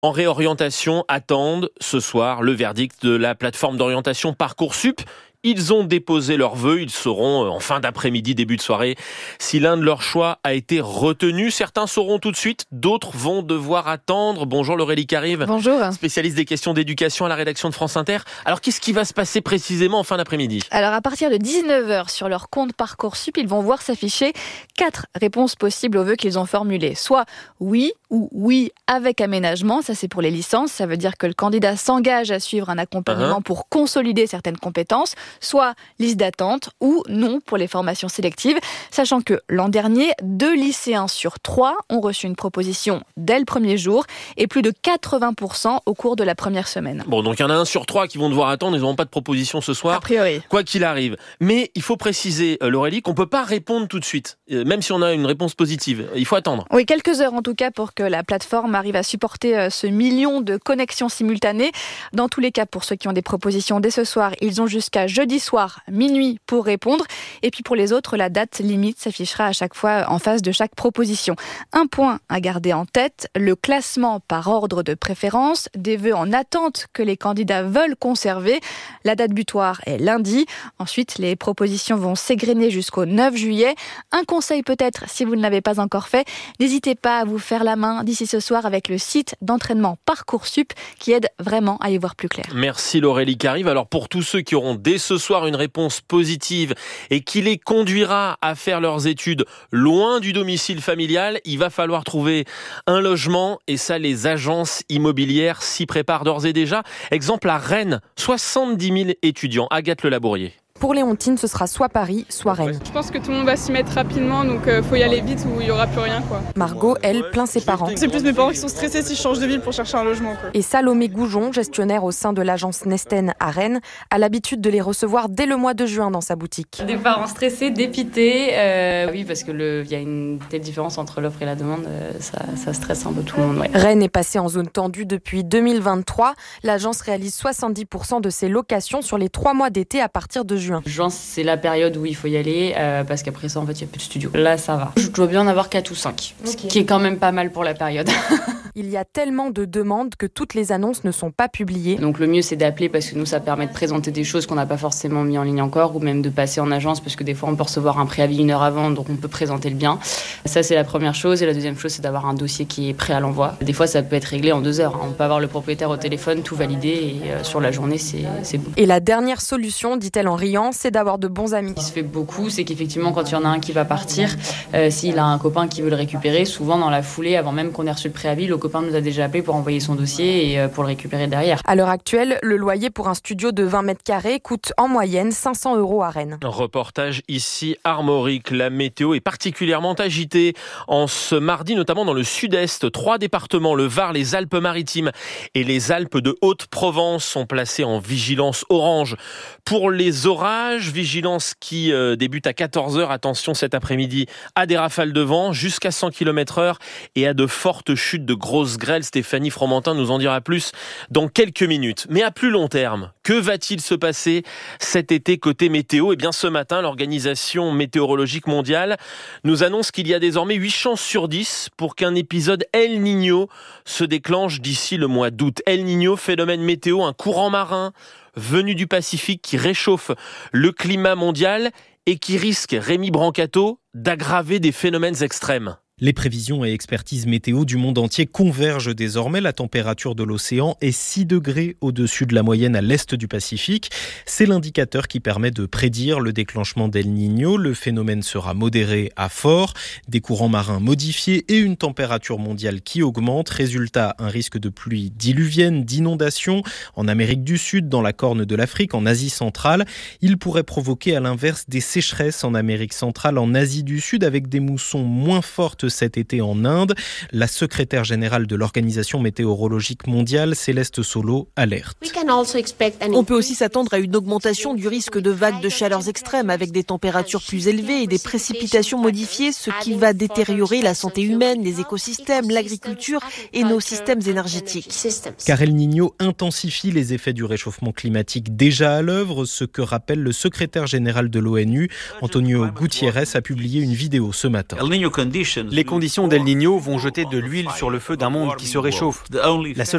En réorientation, attendent ce soir le verdict de la plateforme d'orientation Parcoursup. Ils ont déposé leurs vœux, ils sauront en fin d'après-midi, début de soirée, si l'un de leurs choix a été retenu. Certains sauront tout de suite, d'autres vont devoir attendre. Bonjour Laurélie Carive. Bonjour. Spécialiste des questions d'éducation à la rédaction de France Inter. Alors qu'est-ce qui va se passer précisément en fin d'après-midi ? Alors à partir de 19h sur leur compte Parcoursup, ils vont voir s'afficher 4 réponses possibles aux vœux qu'ils ont formulés. Soit oui ou oui avec aménagement, ça c'est pour les licences, ça veut dire que le candidat s'engage à suivre un accompagnement pour consolider certaines compétences. Soit liste d'attente ou non pour les formations sélectives, sachant que l'an dernier, 2 lycéens sur 3 ont reçu une proposition dès le premier jour et plus de 80% au cours de la première semaine. Bon, donc il y en a 1 sur 3 qui vont devoir attendre, ils n'auront pas de proposition ce soir. A priori. Quoi qu'il arrive. Mais il faut préciser, Laurélie, qu'on ne peut pas répondre tout de suite, même si on a une réponse positive. Il faut attendre. Oui, quelques heures en tout cas pour que la plateforme arrive à supporter ce million de connexions simultanées. Dans tous les cas, pour ceux qui ont des propositions dès ce soir, ils ont jusqu'à jeudi soir, minuit, pour répondre. Et puis pour les autres, la date limite s'affichera à chaque fois en face de chaque proposition. Un point à garder en tête, le classement par ordre de préférence, des vœux en attente que les candidats veulent conserver. La date butoir est lundi. Ensuite, les propositions vont s'égrener jusqu'au 9 juillet. Un conseil peut-être, si vous ne l'avez pas encore fait, n'hésitez pas à vous faire la main d'ici ce soir avec le site d'entraînement Parcoursup qui aide vraiment à y voir plus clair. Merci Laurélie Carive. Alors pour tous ceux qui auront dès ce soir une réponse positive et qui les conduira à faire leurs études loin du domicile familial, il va falloir trouver un logement et ça les agences immobilières s'y préparent d'ores et déjà. Exemple à Rennes, 70 000 étudiants. Agathe Le Labourier. Pour Léontine, ce sera soit Paris, soit Rennes. Je pense que tout le monde va s'y mettre rapidement, donc faut y aller vite ou il n'y aura plus rien, quoi. Margot, elle, plaint ses parents. C'est plus mes parents qui sont stressés si je change de ville pour chercher un logement, quoi. Et Salomé Goujon, gestionnaire au sein de l'agence Nesten à Rennes, a l'habitude de les recevoir dès le mois de juin dans sa boutique. Des parents stressés, dépités. Oui, parce que y a une telle différence entre l'offre et la demande, ça stresse un peu tout le monde. Ouais. Rennes est passée en zone tendue depuis 2023. L'agence réalise 70% de ses locations sur les 3 mois d'été à partir de juin. Juin, c'est la période où il faut y aller, parce qu'après ça, en fait, il n'y a plus de studio. Là, ça va. Je dois bien en avoir 4 ou 5, ce qui est quand même pas mal pour la période. Il y a tellement de demandes que toutes les annonces ne sont pas publiées. Donc le mieux, c'est d'appeler parce que nous, ça permet de présenter des choses qu'on n'a pas forcément mis en ligne encore, ou même de passer en agence parce que des fois, on peut recevoir un préavis 1 heure avant, donc on peut présenter le bien. Ça, c'est la première chose. Et la deuxième chose, c'est d'avoir un dossier qui est prêt à l'envoi. Des fois, ça peut être réglé en 2 heures. On peut avoir le propriétaire au téléphone, tout validé, et sur la journée, c'est bon. Et la dernière solution, dit-elle en riant, c'est d'avoir de bons amis. Ce qui se fait beaucoup, c'est qu'effectivement, quand il y en a un qui va partir, s'il a un copain qui veut le récupérer, souvent dans la foulée, avant même qu'on ait reçu le préavis, le copain nous a déjà appelé pour envoyer son dossier et pour le récupérer derrière. À l'heure actuelle, le loyer pour un studio de 20 mètres carrés coûte en moyenne 500 € à Rennes. Reportage ici Armorique. La météo est particulièrement agitée en ce mardi, notamment dans le sud-est. 3 départements, le Var, les Alpes-Maritimes et les Alpes de Haute-Provence sont placés en vigilance orange pour les orages. Vigilance qui débute à 14h. Attention cet après-midi à des rafales de vent jusqu'à 100 km/h et à de fortes chutes de grosses grêles. Stéphanie Fromentin nous en dira plus dans quelques minutes. Mais à plus long terme, que va-t-il se passer cet été côté météo ? Eh bien ce matin, l'Organisation météorologique mondiale nous annonce qu'il y a désormais 8 chances sur 10 pour qu'un épisode El Niño se déclenche d'ici le mois d'août. El Niño, phénomène météo, un courant marin venu du Pacifique qui réchauffe le climat mondial et qui risque, Rémi Brancato, d'aggraver des phénomènes extrêmes. Les prévisions et expertises météo du monde entier convergent désormais. La température de l'océan est 6 degrés au-dessus de la moyenne à l'est du Pacifique. C'est l'indicateur qui permet de prédire le déclenchement d'El Niño. Le phénomène sera modéré à fort, des courants marins modifiés et une température mondiale qui augmente. Résultat, un risque de pluie diluvienne, d'inondations en Amérique du Sud, dans la Corne de l'Afrique, en Asie centrale. Il pourrait provoquer à l'inverse des sécheresses en Amérique centrale, en Asie du Sud, avec des moussons moins fortes cet été en Inde. La secrétaire générale de l'Organisation météorologique mondiale, Céleste Solo, alerte. On peut aussi s'attendre à une augmentation du risque de vagues de chaleurs extrêmes avec des températures plus élevées et des précipitations modifiées, ce qui va détériorer la santé humaine, les écosystèmes, l'agriculture et nos systèmes énergétiques. Car El Niño intensifie les effets du réchauffement climatique déjà à l'œuvre, ce que rappelle le secrétaire général de l'ONU, Antonio Gutiérrez, a publié une vidéo ce matin. Les conditions d'El Niño vont jeter de l'huile sur le feu d'un monde qui se réchauffe. La seule